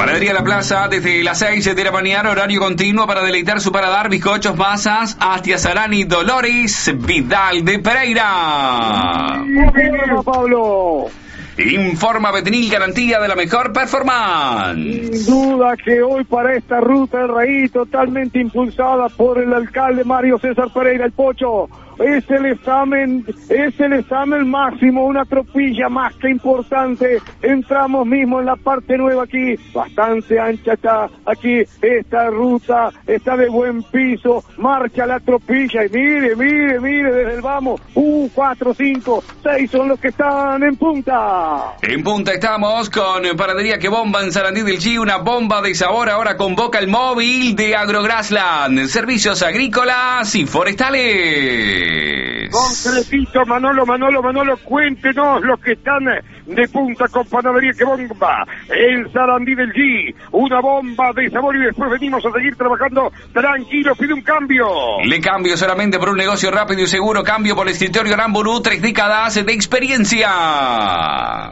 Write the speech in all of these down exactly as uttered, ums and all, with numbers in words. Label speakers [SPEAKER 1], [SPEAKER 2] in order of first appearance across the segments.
[SPEAKER 1] Panadería La Plaza, desde las seis de la mañana, horario continuo para deleitar su paladar, bizcochos, masas, Astiazarán y Dolores Vidal de Pereira.
[SPEAKER 2] Muy bien, Pablo.
[SPEAKER 1] Informa Betenil, garantía de la mejor performance.
[SPEAKER 2] Sin duda que hoy para esta ruta del Raí, totalmente impulsada por el alcalde Mario César Pereira, el Pocho, es el examen, es el examen máximo, una tropilla más que importante. Entramos mismo en la parte nueva aquí, bastante ancha está aquí esta ruta, está de buen piso, marcha la tropilla y mire, mire, mire, desde el vamos, uh, cuatro, cinco, seis son los que están en punta.
[SPEAKER 1] En punta estamos con Panadería Que Bomba en Sarandí del Chi, una bomba de sabor. Ahora convoca el móvil de Agrograsland, servicios agrícolas y forestales.
[SPEAKER 2] Concretito, Manolo, Manolo, Manolo, cuéntenos los que están de punta con Panadería Que Bomba en Sarandí del Chi, una bomba de sabor, y después venimos a seguir trabajando tranquilo. Pide un cambio.
[SPEAKER 1] Le cambio solamente por un negocio rápido y seguro. Cambio por el escritorio Aramburu, tres décadas de experiencia.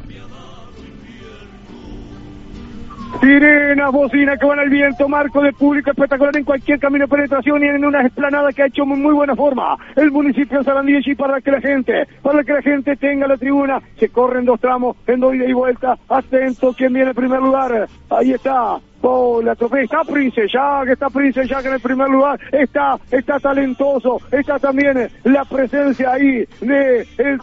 [SPEAKER 2] Sirenas, bocinas que van al viento, marco de público espectacular en cualquier camino de penetración y en una explanada que ha hecho muy, muy buena forma el municipio de Sarandí y para que la gente, para que la gente tenga la tribuna. Se corren dos tramos en dos ida y vuelta. Atento, ¿quién viene en primer lugar? Ahí está. Oh, la trofea, está Prince Jack, está Prince Jack en el primer lugar, está, está talentoso, está también la presencia ahí de el